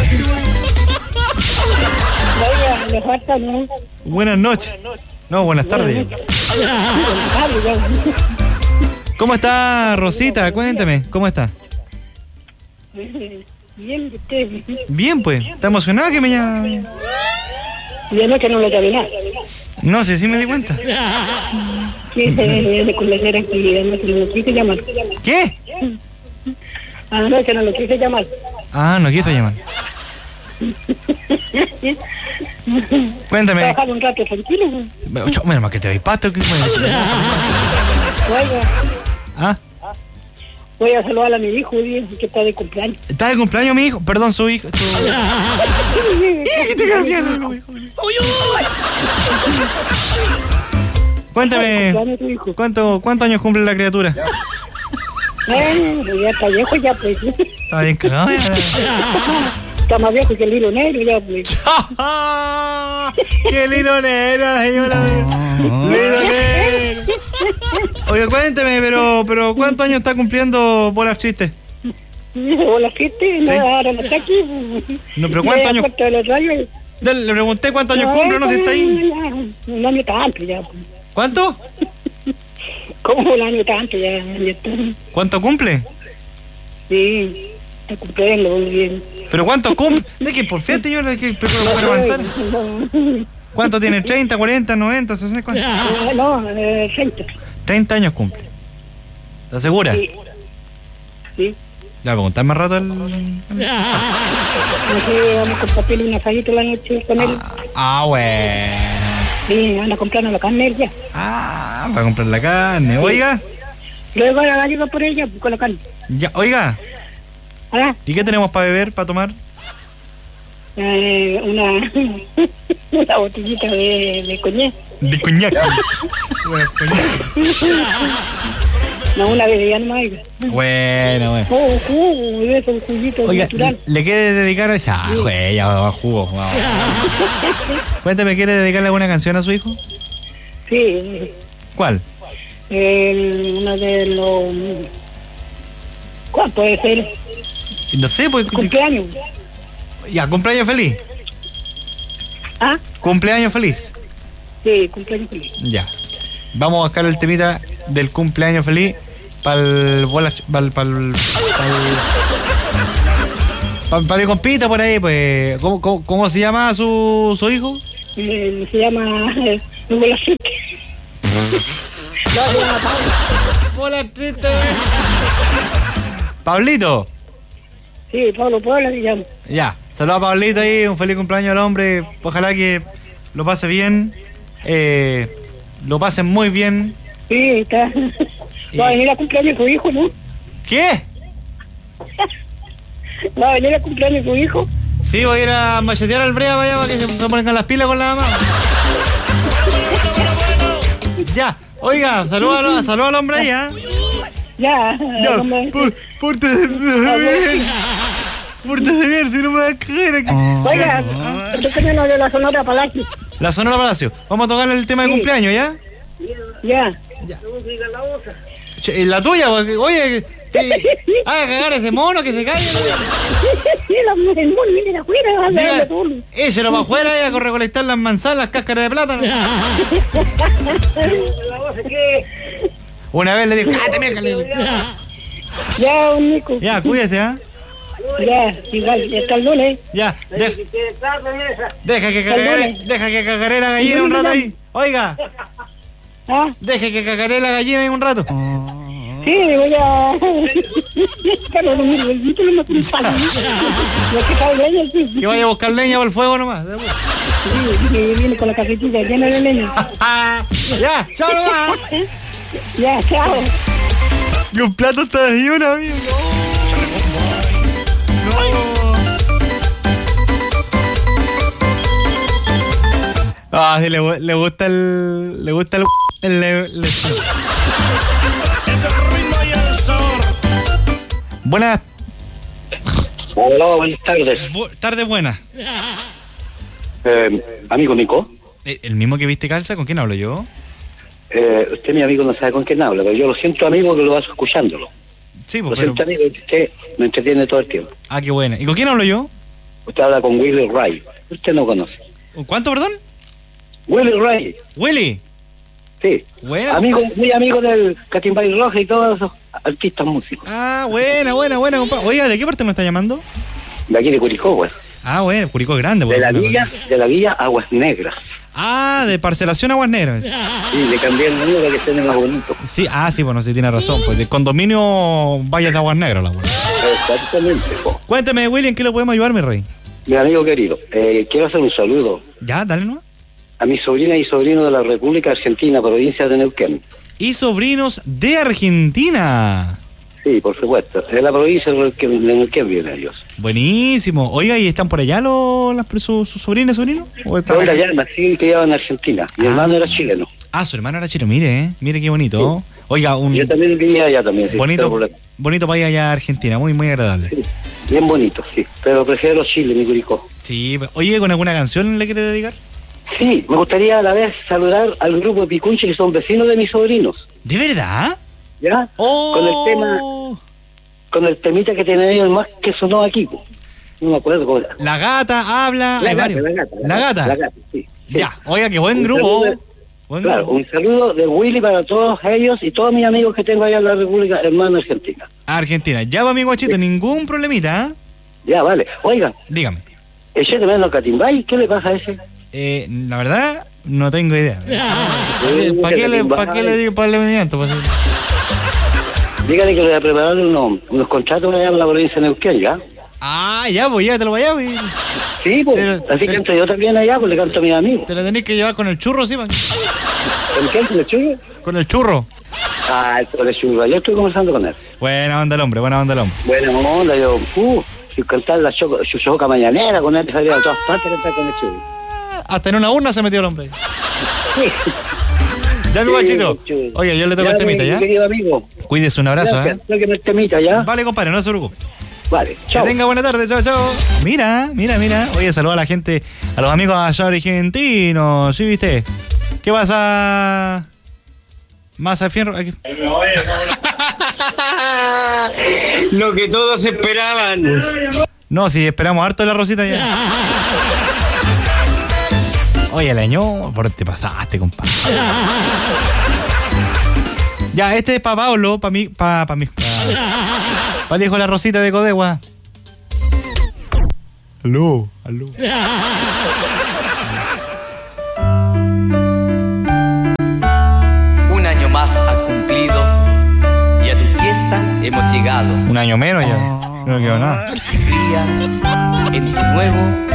Oiga, le falta, ¿no? Buenas noches. No, buenas tardes. ¿Cómo está, Rosita? Cuéntame, ¿cómo está? Bien, usted. Bien, pues. ¿Está emocionada que me llame? Yo no, que no lo sabía nada. No sé, sí me di cuenta. Sí, con la señora actividad, no, que no lo quise llamar. ¿Qué? Ah, no, que no lo quise llamar. Ah, no quiso llamar. Cuéntame. Trabajar un rato tranquilo. Menos mal que te veis pasto. Oiga, ¿Ah? voy a saludar a mi hijo, que está de cumpleaños. ¿Está de cumpleaños mi hijo? Perdón, su hijo. ¿Qué te cambiaron, hijo? Cuéntame, ¿cuántos años cumple la criatura? Ya está viejo ya, pues. Está bien cagado ya. Está más viejo que el hilo negro ya, pues. ¡Qué lino negro, señora! ¡Lino negro! Oye, cuénteme, pero ¿cuántos años está cumpliendo Bolas Tristes? Bolas Tristes, no, ahora no está aquí. No, pero ¿cuántos años? Le pregunté cuántos años cumple, no sé si está ahí. Un año tanto ya. ¿Cuánto? ¿Cómo un año tanto ya? ¿Cuánto cumple? Sí, está cumpliendo muy bien. ¿Pero cuánto cumple? ¿De qué? ¿Por fiesta yo le que avanzar? ¿Cuánto tiene? ¿30, 40, 90, 60? ¿Cuánto? No, 30. 30 años cumple. ¿Estás segura? Sí. Sí. ¿Le voy a preguntar más rato al...? Vamos a compartir un asadito la noche con él. Bueno. Sí, anda comprando la carne ya. Para comprar la carne. Oiga. Luego la ayuda por ella, con la carne. Ya, oiga. ¿Ah? ¿Y qué tenemos para beber, para tomar? Una botellita de coñac. De coñac. Bueno, coñac. No, una bebida nomás. Bueno. Jugo, eso, un juguito oiga, natural. ¿le quiere dedicar a esa? Ya, jugo. Wow. Cuéntame, ¿quiere dedicarle alguna canción a su hijo? Sí. ¿Cuál? Uno de los... ¿Cuál puede ser? No sé, pues... Cumpleaños. Ya, cumpleaños feliz. ¿Ah? Cumpleaños feliz. Sí, cumpleaños feliz. Ya. Vamos a buscar el temita del cumpleaños feliz para mi compita por ahí, pues. ¿Cómo se llama su hijo? Se llama... Bolas Tristes. No, se llama Pablo. Bolas Tristes. ¿Pablito? Sí, Pablo Puebla se llama. Ya. Saludos a Pablito ahí, un feliz cumpleaños al hombre. Ojalá que lo pase bien. Lo pasen muy bien. Sí, está. Va a venir a cumpleaños su hijo, ¿no? ¿Qué? Va a venir a cumpleaños su hijo. Sí, voy a ir a machetear al Brea para que se pongan las pilas con la mamá. Ya, oiga, saluda al hombre ahí, ¿ah? Ya, pórtese bien. Pórtese bien, si no me vas a caer aquí. Oiga, entonces lo de la Sonora Palacio. La Sonora Palacio. Vamos a tocarle el tema de cumpleaños, ¿ya? Ya. La tuya, porque, oye, haga cagar ese mono que se caiga. El mono viene de afuera, va a darle todo. Échelo para afuera a recolectar las manzanas, las cáscaras de plátano. Una vez le dijo, ¡cállate, mírale! Ya, un Nico. Ya, cuídese, ¿ah? Ya, igual, ya está el lunes. Ya, deja que cagaré la gallina un rato ahí. Oiga. ¿Ah? Deje que cagaré la gallina ahí un rato. Sí, voy a... Carlos, el título no tiene palo. Que vaya a buscar leña para el fuego nomás. Sí, viene con la cafetilla llena de leña. Ya, chao nomás. Ya, chao. Y un plato está de una, amigo. Ah, sí, le gusta el... Le gusta el... Es el ritmo y el sabor. Buenas... Hola, buenas tardes. Tardes buenas. Amigo Nico. ¿El mismo que viste calza? ¿Con quién hablo yo? Usted, mi amigo, no sabe con quién habla, pero yo lo siento, amigo, que lo vas escuchándolo. Sí, pues. Lo siento, amigo, que usted me entretiene todo el tiempo. Ah, qué buena. ¿Y con quién hablo yo? Usted habla con Willy Ray. Usted no conoce. ¿Cuánto, perdón? Willy Ray. Willy. Sí. Bueno. Amigo, muy amigo del Catimbay Roja y todos esos artistas músicos. Ah, buena, compadre. Oiga, ¿de qué parte me está llamando? De aquí de Curicó, pues. Ah, bueno, Curicó es grande. De la villa Aguas Negras. Ah, de Parcelación Aguas Negras. Sí, le cambié el nombre para que suene más bonito. Sí, bueno, sí tiene razón. Pues de condominio Valles de Aguas Negras, la buena. Exactamente, po. Cuénteme, Willy, ¿en qué le podemos ayudar, mi rey? Mi amigo querido, quiero hacer un saludo Ya, dale, ¿no? a mis sobrinas y sobrinos de la República Argentina, provincia de Neuquén. Y sobrinos de Argentina. Sí, por supuesto. De la provincia de Neuquén vienen ellos. Buenísimo. Oiga, ¿y están por allá sus sobrinos? ¿O están Son de acá? allá, nací y criado en Argentina. Mi hermano era chileno. Ah, su hermano era chileno, mire qué bonito. Sí. Oiga, Yo también vivía allá también. Sí, bonito país allá Argentina, muy, muy agradable. sí, bien bonito, sí. Pero prefiero Chile, mi Curicó. Sí, oye, ¿con alguna canción le quiere dedicar? Sí, me gustaría a la vez saludar al grupo de Picunche, que son vecinos de mis sobrinos. ¿De verdad? ¿Ya? Oh. Con el temita que tienen ellos más que sonó aquí. Po. No me acuerdo cómo era. La gata habla. La hay gata, varios. la gata, Sí. sí. Ya, oiga, qué buen grupo. Claro, un saludo de Willy para todos ellos y todos mis amigos que tengo allá en la República Hermana Argentina. Argentina. Ya va, mi guachito, ningún problemita. Ya, vale. Oiga, Dígame. ese de menos Catimbay, ¿qué le pasa a ese? La verdad, no tengo idea. ¿Para qué le digo para el movimiento? Dígale que le voy a preparar unos contratos allá en la provincia de Neuquén, ¿ya? Ah, ya, pues ya te lo voy a llevar. Sí, pues, así que entro yo también allá, pues le canto a mis amigos. Te lo tenés que llevar con el churro, sí, man. ¿Con quién? ¿Con el churro? Con el churro. Ah, con el churro, yo estoy conversando con él. Buena onda el hombre. Buena onda, yo, si cantar la choca mañanera con él, salía a todas partes a cantar con el churro. Hasta en una urna se metió el hombre. Sí. Ya, mi guachito. Oye, yo le toco el temita, ¿ya? Querido amigo. Cuídese, un abrazo, ¿eh? Tóqueme el temita, ¿ya? Vale, compadre, no se preocupe. Vale, chao. Que tenga buena tarde, chao. Mira. Oye, saluda a la gente, a los amigos allá argentinos, ¿sí viste? ¿Qué pasa? Más al fierro. Aquí. Lo que todos esperaban. No, si esperamos harto de la Rosita ya. Oye, el año, por te pasaste, compadre. Ya, este es para Pablo, para mí, para el hijo de la Rosita de Codegua. Aló. Un año más ha cumplido y a tu fiesta hemos llegado. Un año menos ya. No quedó nada. Alegría en tu nuevo